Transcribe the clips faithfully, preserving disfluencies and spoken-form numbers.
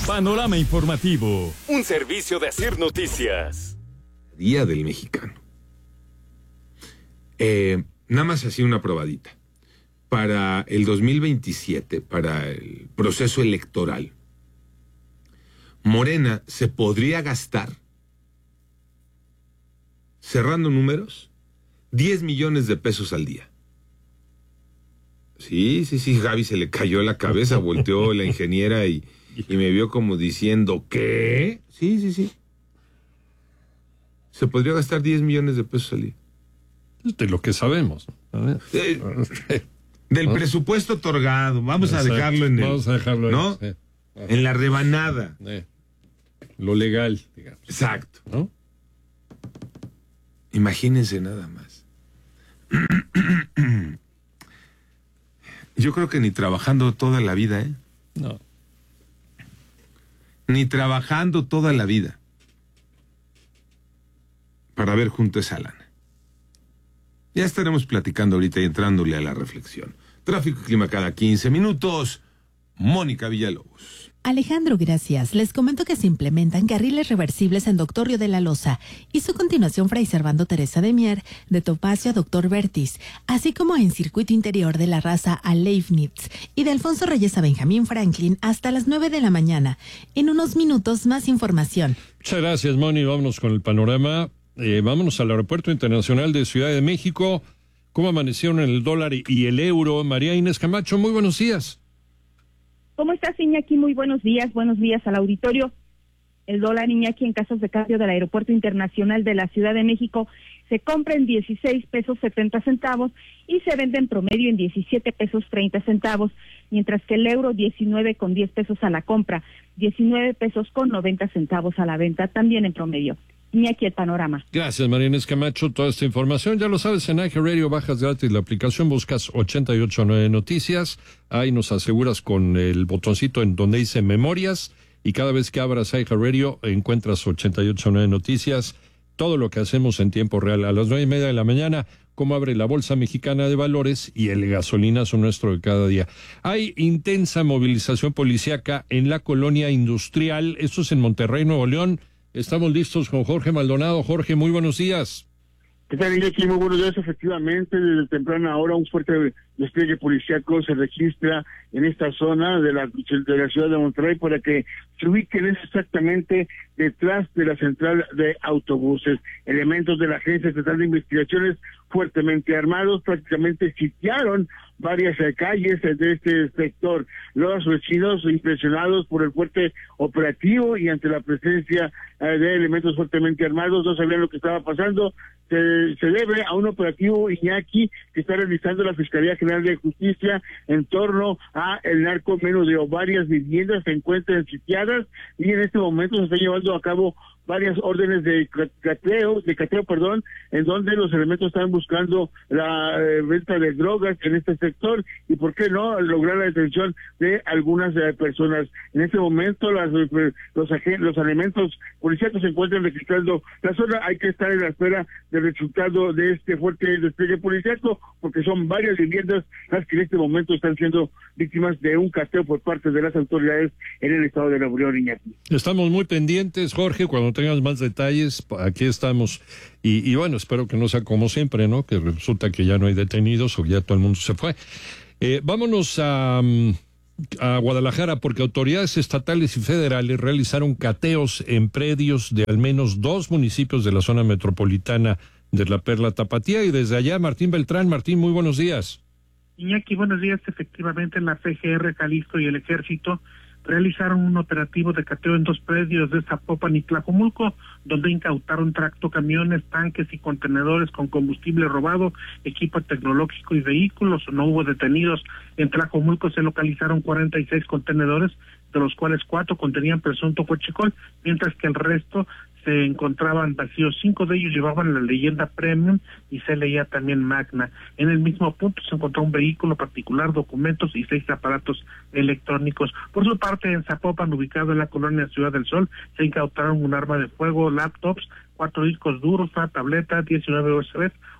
Panorama informativo, un servicio de Asir Noticias. Día del Mexicano. Eh, nada más así una probadita. Para el dos mil veintisiete, para el proceso electoral, Morena se podría gastar, cerrando números, diez millones de pesos al día. Sí, sí, sí, Gaby se le cayó la cabeza, volteó la ingeniera y, y me vio como diciendo, ¿qué? Sí, sí, sí. Se podría gastar diez millones de pesos al día. De lo que sabemos. Eh, del ¿no? presupuesto otorgado, vamos Exacto. a dejarlo en el... Vamos a dejarlo ¿no? en, sí. en la rebanada. Eh, lo legal, digamos. Exacto. ¿No? Imagínense nada más. Yo creo que ni trabajando toda la vida, ¿eh? No. Ni trabajando toda la vida para ver junto esa lana. Ya estaremos platicando ahorita y entrándole a la reflexión. Tráfico y clima cada quince minutos. Mónica Villalobos. Alejandro, gracias. Les comento que se implementan carriles reversibles en Doctor Río de la Loza y su continuación Fray Servando Teresa de Mier, de Topacio a Doctor Vertis, así como en circuito interior de La Raza a Leibniz y de Alfonso Reyes a Benjamín Franklin hasta las nueve de la mañana. En unos minutos más información. Muchas gracias, Moni. Vámonos con el panorama. Eh, vámonos al Aeropuerto Internacional de Ciudad de México. ¿Cómo amanecieron el dólar y el euro? María Inés Camacho, muy buenos días. ¿Cómo estás, Iñaki? Muy buenos días, buenos días al auditorio. El dólar, Iñaki, en casas de cambio del Aeropuerto Internacional de la Ciudad de México se compra en dieciséis pesos setenta centavos y se vende en promedio en diecisiete pesos treinta centavos, mientras que el euro diecinueve con diez pesos a la compra, diecinueve pesos con noventa centavos a la venta, también en promedio. Iñaki, el panorama. Gracias, María Inés Camacho. Toda esta información, ya lo sabes, en iHeartRadio bajas gratis la aplicación, buscas ochenta y ocho nueve Noticias, ahí nos aseguras con el botoncito en donde dice Memorias, y cada vez que abras iHeartRadio encuentras ochenta y ocho nueve Noticias, todo lo que hacemos en tiempo real. A las nueve y media de la mañana, cómo abre la Bolsa Mexicana de Valores y el gasolinazo nuestro de cada día. Hay intensa movilización policíaca en la colonia industrial, esto es en Monterrey, Nuevo León. Estamos listos con Jorge Maldonado. Jorge, muy buenos días. ¿Qué tal, Iñaki? Muy buenos días. Efectivamente, desde temprana hora un fuerte despliegue policíaco se registra en esta zona de la, de la ciudad de Monterrey para que se ubiquen exactamente detrás de la central de autobuses. Elementos de la Agencia Estatal de Investigaciones fuertemente armados prácticamente sitiaron varias eh, calles eh, de este sector. Los vecinos impresionados por el fuerte operativo y ante la presencia eh, de elementos fuertemente armados no sabían lo que estaba pasando. Se, se debe a un operativo, Iñaki, que está realizando la Fiscalía General de Justicia en torno a el narcomenudeo. Varias viviendas se encuentran sitiadas y en este momento se está llevando a cabo varias órdenes de cateo, de cateo, perdón, en donde los elementos están buscando la eh, venta de drogas en este sector y por qué no lograr la detención de algunas eh, personas. En este momento las, eh, los los elementos policiales se encuentran registrando la zona. Hay que estar en la espera del resultado de este fuerte despliegue policiaco porque son varias viviendas las que en este momento están siendo víctimas de un cateo por parte de las autoridades en el estado de Nuevo León, Iñaki. Estamos muy pendientes, Jorge, cuando tengas más detalles, aquí estamos. Y, y bueno, espero que no sea como siempre, ¿no? Que resulta que ya no hay detenidos o ya todo el mundo se fue. Eh, vámonos a, a Guadalajara porque autoridades estatales y federales realizaron cateos en predios de al menos dos municipios de la zona metropolitana de la Perla Tapatía. Y desde allá, Martín Beltrán. Martín, muy buenos días. Iñaki, buenos días. Efectivamente, la F G R Jalisco y el Ejército realizaron un operativo de cateo en dos predios de Zapopan y Tlajomulco, donde incautaron tractocamiones, tanques y contenedores con combustible robado, equipo tecnológico y vehículos. No hubo detenidos. En Tlajomulco se localizaron cuarenta y seis contenedores, de los cuales cuatro contenían presunto huachicol, mientras que el resto se encontraban vacíos. Cinco de ellos llevaban la leyenda Premium y se leía también Magna. En el mismo punto se encontró un vehículo particular, documentos y seis aparatos electrónicos. Por su parte, en Zapopan, ubicado en la colonia Ciudad del Sol, se incautaron un arma de fuego, laptops, cuatro discos duros, una tableta, diecinueve U S Bs,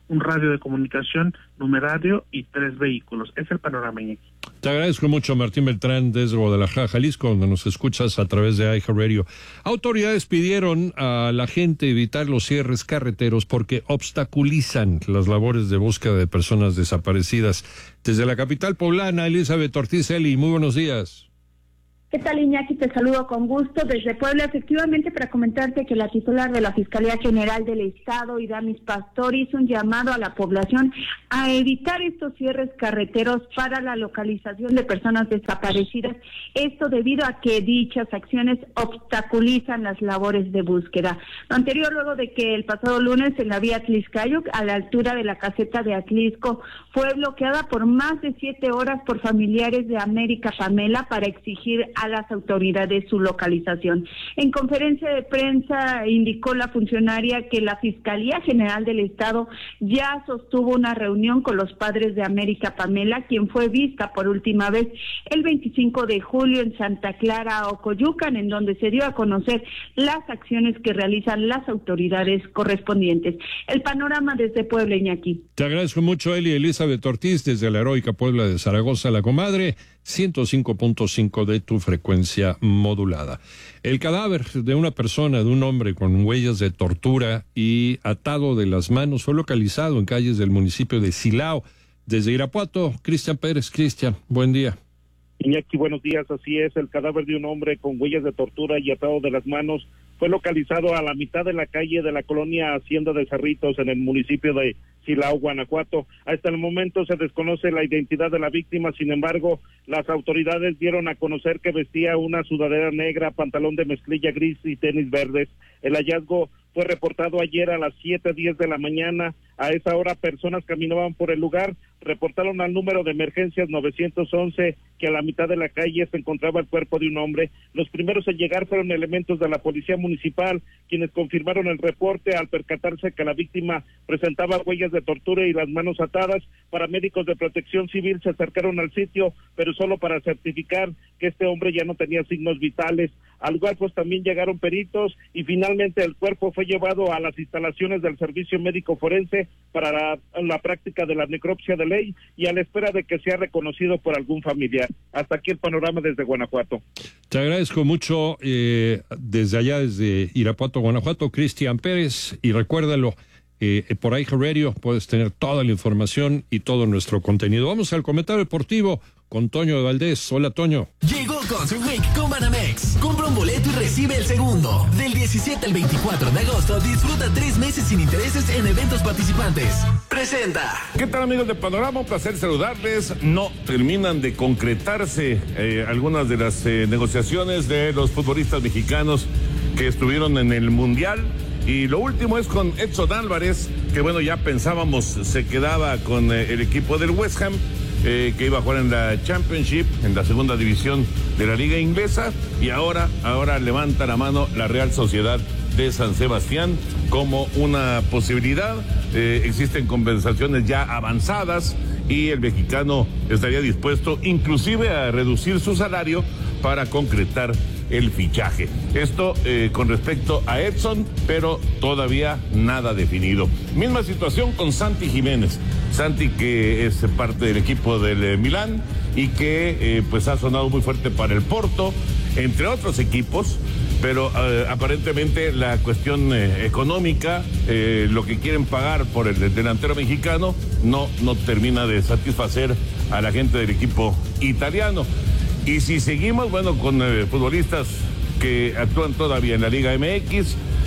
un radio de comunicación, numerario y tres vehículos. Es el panorama, Iñaki. Te agradezco mucho, Martín Beltrán, desde Guadalajara, Jalisco, donde nos escuchas a través de iHeartRadio. Autoridades pidieron a la gente evitar los cierres carreteros porque obstaculizan las labores de búsqueda de personas desaparecidas. Desde la capital poblana, Elizabeth Ortiz Eli, muy buenos días. ¿Qué tal, Iñaki? Te saludo con gusto desde Puebla, efectivamente, para comentarte que la titular de la Fiscalía General del Estado, Idamis Pastor, hizo un llamado a la población a evitar estos cierres carreteros para la localización de personas desaparecidas, esto debido a que dichas acciones obstaculizan las labores de búsqueda. Lo anterior, luego de que el pasado lunes en la vía Atlixcayuc, a la altura de la caseta de Atlisco, fue bloqueada por más de siete horas por familiares de América Pamela para exigir a las autoridades su localización. En conferencia de prensa indicó la funcionaria que la Fiscalía General del Estado ya sostuvo una reunión con los padres de América Pamela, quien fue vista por última vez el veinticinco de julio en Santa Clara, Ocoyucan, en donde se dio a conocer las acciones que realizan las autoridades correspondientes. El panorama desde Puebla, Iñaki. Te agradezco mucho, Eli. Elizabeth Ortiz, desde la heroica Puebla de Zaragoza, la comadre, ciento cinco punto cinco de tu frecuencia modulada. El cadáver de una persona, de un hombre con huellas de tortura y atado de las manos, fue localizado en calles del municipio de Silao. Desde Irapuato, Cristian Pérez. Cristian, buen día. Iñaki, buenos días. Así es, el cadáver de un hombre con huellas de tortura y atado de las manos fue localizado a la mitad de la calle de la colonia Hacienda de Cerritos, en el municipio de Silao, Guanajuato. Hasta el momento se desconoce la identidad de la víctima, sin embargo, las autoridades dieron a conocer que vestía una sudadera negra, pantalón de mezclilla gris y tenis verdes. El hallazgo fue reportado ayer a las siete diez de la mañana. A esa hora personas caminaban por el lugar, reportaron al número de emergencias nueve once que a la mitad de la calle se encontraba el cuerpo de un hombre. Los primeros en llegar fueron elementos de la policía municipal, quienes confirmaron el reporte al percatarse que la víctima presentaba huellas de tortura y las manos atadas. Paramédicos de Protección Civil se acercaron al sitio, pero solo para certificar que este hombre ya no tenía signos vitales. Al lugar pues también llegaron peritos y finalmente el cuerpo fue llevado a las instalaciones del Servicio Médico Forense para la, la práctica de la necropsia de ley y a la espera de que sea reconocido por algún familiar. Hasta aquí el panorama desde Guanajuato. Te agradezco mucho eh, desde allá, desde Irapuato, Guanajuato, Cristian Pérez, y recuérdalo, eh, por iHeartRadio puedes tener toda la información y todo nuestro contenido. Vamos al comentario deportivo con Toño de Valdés. Hola, Toño. Llegó Concert Week con Banamex. Compra un boleto y recibe el segundo. Del diecisiete al veinticuatro de agosto, disfruta tres meses sin intereses en eventos participantes. Presenta. ¿Qué tal, amigos de Panorama? Un placer saludarles. No terminan de concretarse eh, algunas de las eh, negociaciones de los futbolistas mexicanos que estuvieron en el Mundial. Y lo último es con Edson Álvarez, que bueno, ya pensábamos se quedaba con eh, el equipo del West Ham, eh, que iba a jugar en la Championship, en la segunda división de la liga inglesa, y ahora, ahora levanta la mano la Real Sociedad de San Sebastián como una posibilidad. Eh, existen conversaciones ya avanzadas y el mexicano estaría dispuesto inclusive a reducir su salario para concretar el fichaje. Esto eh, con respecto a Edson, pero todavía nada definido. Misma situación con Santi Jiménez. Santi, que es parte del equipo del eh, Milán y que eh, pues ha sonado muy fuerte para el Porto, entre otros equipos, pero eh, aparentemente la cuestión eh, económica, eh, lo que quieren pagar por el, el delantero mexicano, no, no termina de satisfacer a la gente del equipo italiano. Y si seguimos, bueno, con eh, futbolistas que actúan todavía en la Liga M X,